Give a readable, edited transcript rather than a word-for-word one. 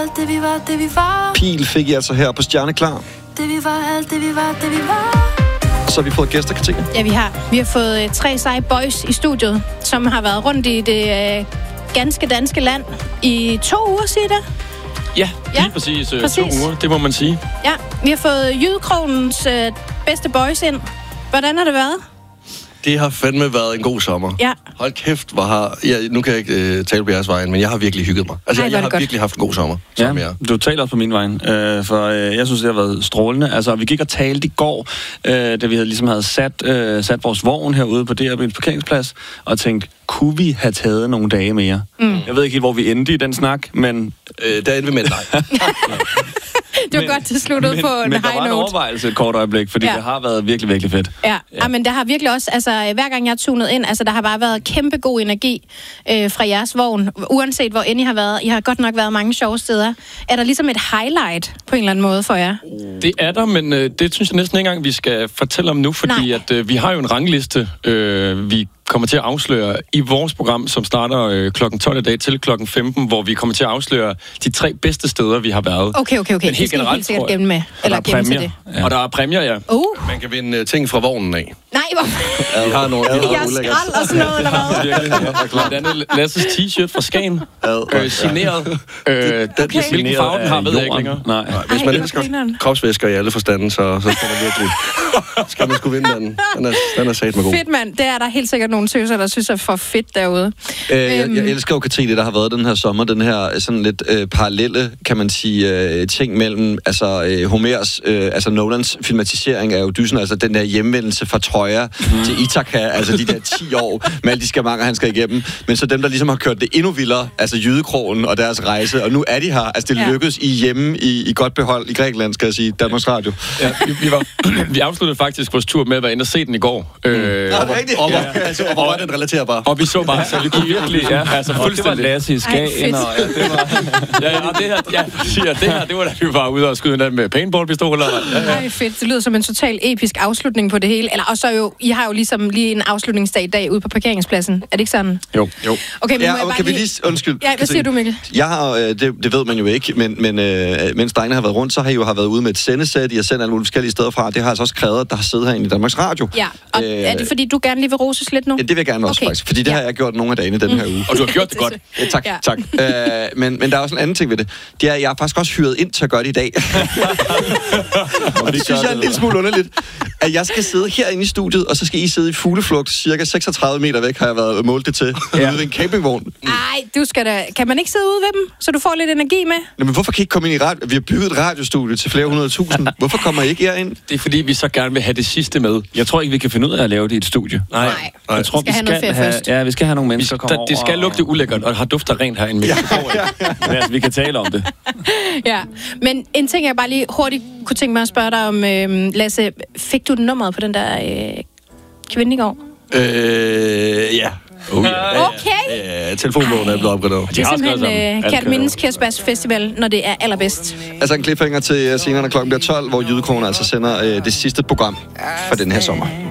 alt det vi var, det vi var. Pil fik I altså her på Stjerneklar. Det vi var, alt det vi var, det vi var. Og så har vi fået gæster, Katrine. Ja, vi har. Vi har fået 3 seje boys i studiet, som har været rundt i det ganske danske land i 2 uger, siger det? Ja, lige præcis 2 uger, det må man sige. Ja, vi har fået Jydekronens bedste boys ind. Hvordan har det været? Det har fandme været en god sommer. Ja. Hold kæft, hvor har... nu kan jeg ikke tale på jeres vejen, men jeg har virkelig hygget mig. Altså, jeg har virkelig haft en god sommer. Ja, du taler også på min vej, for jeg synes, det har været strålende. Altså, vi gik og talte i går, da vi havde sat vores vogn herude på DRB's parkeringsplads, og tænkte, kunne vi have taget nogle dage mere? Jeg ved ikke helt, hvor vi endte i den snak, men... der endte vi med dig. Det var godt til slutte på en high note. Men der var en overvejelse et kort øjeblik, fordi det har været virkelig, virkelig fedt. Ja, men der har virkelig også, altså hver gang jeg er tunet ind, altså der har bare været kæmpe god energi fra jeres vogn, uanset hvor end I har været. I har godt nok været mange sjove steder. Er der ligesom et highlight på en eller anden måde for jer? Det er der, men det synes jeg næsten ikke engang, vi skal fortælle om nu, fordi at vi har jo en rangliste, vi kommer til at afsløre i vores program, som starter klokken 12 i dag til klokken 15, hvor vi kommer til at afsløre de 3 bedste steder, vi har været. Okay. Men helt generelt, helt sikkert gennem med. Eller gennem til det. Ja. Og der er præmier, ja. Man kan vinde ting fra vognen af. Nej, hvor... Vi har nogle... Jeg skrald og sådan noget, eller hvad? Blandt andet Lasses t-shirt fra Skagen. Signeret. Hvilken farve den har, ved jeg ikke længere. Nej. Hvis man elsker kropsvæsker i alle forstanden, så skal man virkelig... skal man sgu vinde den. Den er sat med god. Fedt, mand. Det er der helt sikkert nogle søser, der synes er for fedt derude. Jeg elsker jo, Katrine, der har været den her sommer, den her sådan lidt parallelle, kan man sige, ting mellem Homers, Nolans filmatisering af Odysseen, altså den der hjemvendelse fra Troja til Ithaka, altså de der 10 år med alle de skamanger, han skal igennem. Men så dem, der ligesom har kørt det endnu vildere, altså Jydekrogen og deres rejse, og nu er de her. Altså det lykkedes i hjemme i godt behold i Grækenland, skal jeg sige, Danmarks Radio. Ja, vi afsluttede faktisk vores tur med at være inde og se den i går. Og hvor var den relaterbar? Og vi så bare, så vi kunne virkelig, fuldstændig. Det var Lasse i Skagen, og det var da vi var ude og skyde den med paintballpistoler. Ej, fedt. Det lyder som en total episk afslutning på det hele. Eller og så jo, I har jo ligesom lige en afslutningsdag i dag ude på parkeringspladsen. Er det ikke sådan? Jo. Okay, men kan vi lige... Undskyld. Ja, hvad siger du, Mikkel? Jeg har, det ved man jo ikke, men mens drengene har været rundt, så har I jo været ude med et sendesæt. I har sendt alle mulige forskellige steder fra. Det har altså også krævet, at der har siddet herinde i Danmarks Radio. Ja, og er det fordi, du gerne lige vil roses lidt nu? Ja, det vil jeg gerne også, faktisk. Fordi det har jeg gjort nogle af dagene den her uge. Og du har gjort det godt. Ja, tak. Men der er også en anden ting ved det. Det er, at jeg er faktisk også hyret ind til at gøre det i dag. Og det synes jeg er en lille smule underligt. At jeg skal sidde herinde i studiet, og så skal I sidde i fugleflugt cirka 36 meter væk, har jeg været målt det til. Ude i en campingvogn. Nej, du skal da... Kan man ikke sidde ude ved dem, så du får lidt energi med? Men hvorfor kan I ikke komme ind i radio? Vi har bygget et radiostudie til flere 100.000. Hvorfor kommer I ikke herind? Det er fordi, vi så gerne vil have det sidste med. Jeg tror ikke, vi kan finde ud af at lave det i et studie. Nej. Jeg tror, vi skal have... Ja, vi skal have nogle mennesker komme over. Det skal lugte ulækkert, og har dufter rent herinde med. Men vi kan tale om det. Ja, men en ting, jeg bare lige hurtigt kunne tænke mig at spørge dig om, Lasse. Fik du nummeret på den der kvinde i går? Ja. Okay. Telefonbogen er blevet opgraderet. Det er simpelthen Kertemindens Kirsebærs Festival, når det er allerbedst. Altså en cliffhanger til senere, når klokken bliver 12, hvor Jydekronen altså sender det sidste program for den her sommer.